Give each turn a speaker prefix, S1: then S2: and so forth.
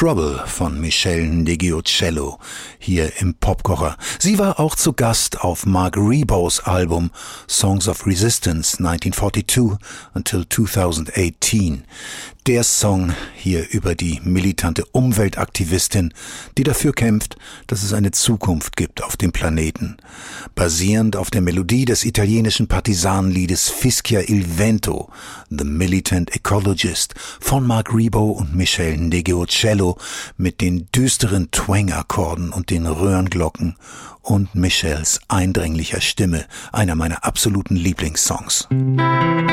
S1: Trouble von Michelle Ndegeocello hier im Popkocher. Sie war auch zu Gast auf Mark Ribot's Album Songs of Resistance 1942 until 2018. Der Song hier über die militante Umweltaktivistin, die dafür kämpft, dass es eine Zukunft gibt auf dem Planeten. Basierend auf der Melodie des italienischen Partisanenliedes Fischia il Vento, The Militant Ecologist von Mark Ribot und Michelle Ndegeocello mit den düsteren Twang-Akkorden und den Röhrenglocken und Michelles eindringlicher Stimme, einer meiner absoluten Lieblingssongs.